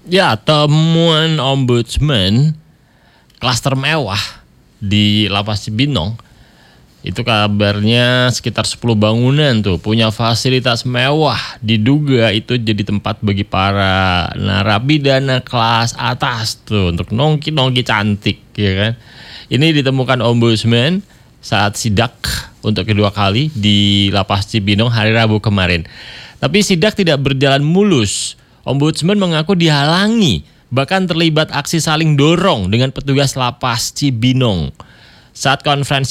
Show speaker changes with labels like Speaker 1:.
Speaker 1: Ya, temuan ombudsman klaster mewah di Lapas Cibinong. Itu kabarnya sekitar 10 bangunan tuh punya fasilitas mewah. Diduga itu jadi tempat bagi para narapidana kelas atas tuh untuk nongki-nongki cantik, ya kan. Ini ditemukan ombudsman saat sidak untuk kedua kali di Lapas Cibinong hari Rabu kemarin. Tapi sidak tidak berjalan mulus. Ombudsman mengaku dihalangi, bahkan terlibat aksi saling dorong dengan petugas Lapas Cibinong. Saat konferensi